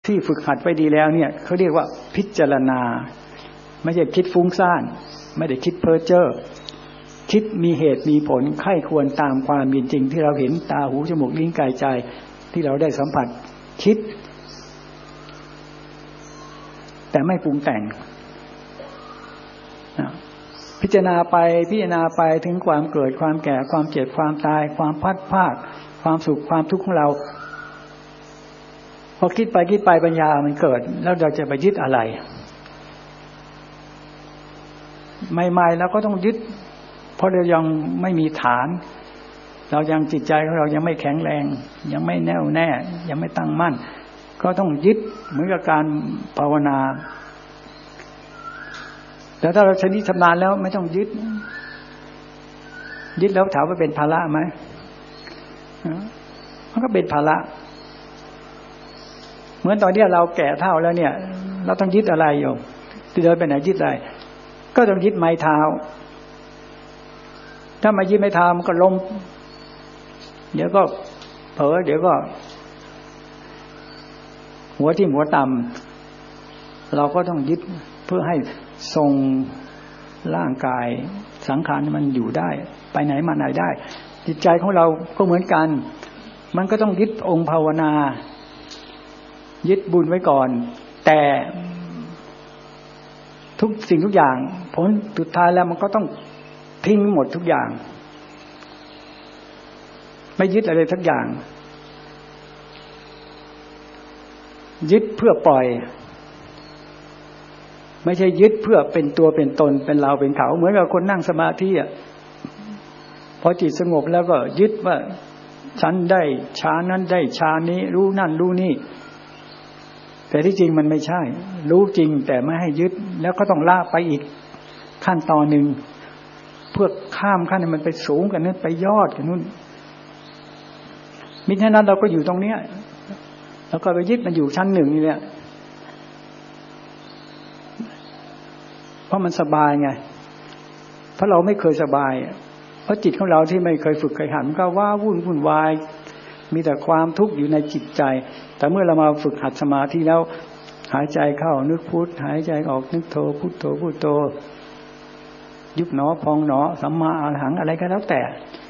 ที่ฝึกหัดไว้ดีแล้วเนี่ยเขาเรียกว่าพิจารณาไม่ใช่คิดฟุ้งซ่านไม่ได้คิดเพ้อเจ้อคิดมีเหตุมีผลไข้ควรตามความเป็นจริงที่เราเห็นตาหูจมูกลิ้นกายใจที่เราได้สัมผัสคิดแต่ไม่ปรุงแต่งพิจารณาไปถึงความเกิดความแก่ความเจ็บความตายความพัดพรากความสุขความทุกข์ของเราพอคิดไปปัญญามันเกิดแล้วเราจะไปยึดอะไรใหม่ๆเราก็ต้องยึดเพราะเรายังไม่มีฐานเรายังจิตใจของเรายังไม่แข็งแรงยังไม่แน่วแน่ยังไม่ตั้งมั่นก็ต้องยึดเหมือนกับการภาวนาแต่ถ้าเราชำนิชำนาญแล้วไม่ต้องยึดแล้วถามว่าเป็นภาระไหมมันก็เป็นภาระเหมือนตอนนี้เราแก่เฒ่าแล้วเนี่ยเราต้องยึดอะไรอยู่ที่เดินไปไหนยึดอะไรก็ต้องยึดไม้เท้าถ้ามายึดไม้เท้ามันก็ล้มเดี๋ยวก็เผลอเดี๋ยวก็หัวที่หัวต่ำเราก็ต้องยึดเพื่อให้ทรงร่างกายสังขารมันอยู่ได้ไปไหนมาไหนได้จิตใจของเราก็เหมือนกันมันก็ต้องยึดองค์ภาวนายึดบุญไว้ก่อนแต่ทุกสิ่งทุกอย่างผลสุดท้ายแล้วมันก็ต้องทิ้งหมดทุกอย่างไม่ยึดอะไรสักอย่างยึดเพื่อปล่อยไม่ใช่ยึดเพื่อเป็นตัวเป็นตนเป็นเราเป็นเขาเหมือนกับคนนั่งสมาธิอ่ะพอจิตสงบแล้วก็ยึดว่าฉันได้ฌานนั้นได้ฌานนี้รู้นั่นรู้นี่แต่ที่จริงมันไม่ใช่รู้จริงแต่ไม่ให้ยึดแล้วก็ต้องละไปอีกขั้นตอนนึงเพื่อข้ามขั้นมันไปสูงกันนั้นไปยอดกันนู้นมิฉะนั้นเราก็อยู่ตรงเนี้ยแล้วก็ไปยึดมันอยู่ชั้นหนึ่งนี่แหละเพราะมันสบายไงเพราะเราไม่เคยสบายเพราะจิตของเราที่ไม่เคยฝึกเคยหัดมันก็ว้าวุ่นวายมีแต่ความทุกข์อยู่ในจิตใจแต่เมื่อเรามาฝึกหัดสมาธิแล้วหายใจเข้านึกพุทหายใจออกนึกโธพุทโธพุทโธยุบหนอพองหนอสัมมาอรหังอะไรก็แล้วแต่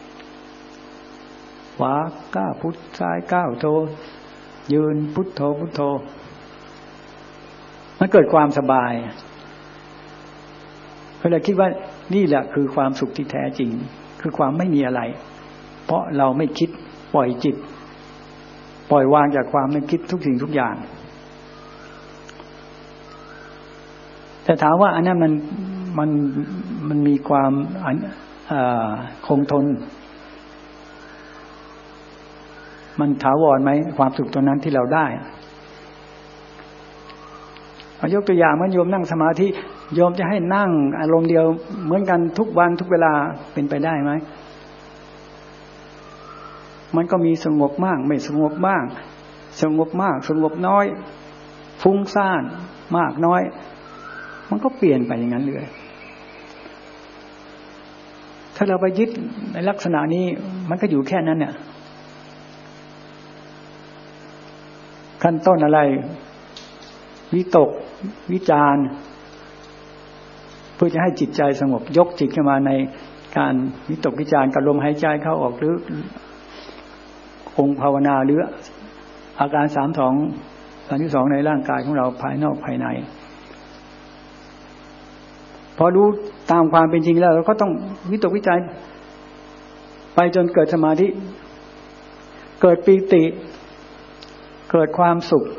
ขวาก้าวพุทซ้ายก้าวโธยืนพุทโธพุทโธมันเกิดความสบายก็เลยคิดว่านี่แหละคือความสุขที่แท้จริงคือความไม่มีอะไรเพราะเราไม่คิดปล่อยจิตปล่อยวางจากความไม่คิดทุกสิ่งทุกอย่างแต่ถามว่าอันนั้นมันมีความคงทนมันถาวรไหมความสุขตัวนั้นที่เราได้ยกตัวอย่างเหมือนโยมนั่งสมาธิโยมจะให้นั่งอารมณ์เดียวเหมือนกันทุกวันทุกเวลาเป็นไปได้ไหมมันก็มีสงบมากไม่สงบบ้างสงบมากสงบน้อยฟุ้งซ่านมากน้อยมันก็เปลี่ยนไปอย่างนั้นเลยถ้าเราไปยึดในลักษณะนี้มันก็อยู่แค่นั้นเนี่ยขั้นต้นอะไรวิตกวิจารเพื่อจะให้จิตใจสงบยกจิตขึ้นมาในการวิตกวิจารกับลมหายใจเข้าออกหรือองค์ภาวนาหรืออาการ32ในร่างกายของเราภายนอกภายในพอรู้ตามความเป็นจริงแล้วเราก็ต้องวิตกวิจารไปจนเกิดสมาธิเกิดปีติเกิดความสุข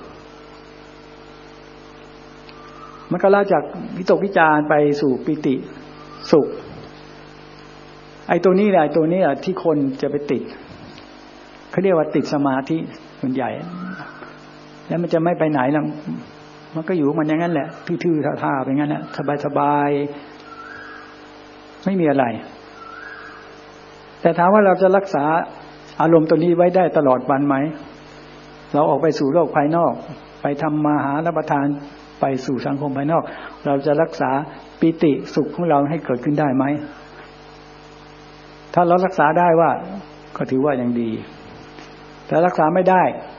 มันก็ละจากวิตกวิจารไปสู่ปิติสุขไอ้ตัวนี้แหละที่คนจะไปติดเขาเรียกว่าติดสมาธิส่วนใหญ่แล้วมันจะไม่ไปไหนหรอกมันก็อยู่มันอย่างนั้นแหละทื่อๆท่าๆไปงั้นแหละสบายๆไม่มีอะไรแต่ถามว่าเราจะรักษาอารมณ์ตัวนี้ไว้ได้ตลอดวันไหมเราออกไปสู่โลกภายนอกไปทำมาหารับประทานไปสู่สังคมภายนอกเราจะรักษาปิติสุขของเราให้เกิดขึ้นได้ไหมถ้าเรารักษาได้ว่าก็ถือว่ายังดีแต่รักษาไม่ได้